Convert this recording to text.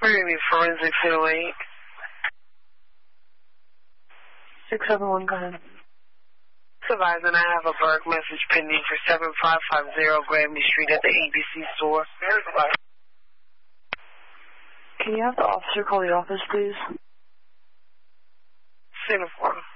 Miami Forensics 08. 671, go ahead. Supervisor, I have a Berg message pending for 7550 Grammy Street at the ABC store. Can you have the officer call the office, please? Center for him.